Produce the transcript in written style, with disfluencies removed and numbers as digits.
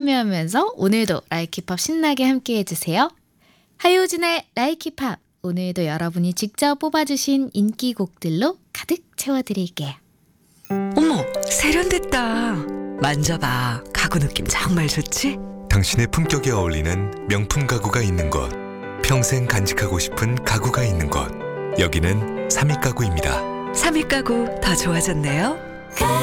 참여하면서 오늘도 라이키팝 신나게 함께 해주세요. 하효진의 라이키팝, 오늘도 여러분이 직접 뽑아주신 인기곡들로 가득 채워드릴게요. 어머, 세련됐다. 만져봐. 가구 느낌 정말 좋지? 당신의 품격에 어울리는 명품 가구가 있는 곳, 평생 간직하고 싶은 가구가 있는 곳, 여기는 삼익가구입니다. 삼익 가구 더 좋아졌네요.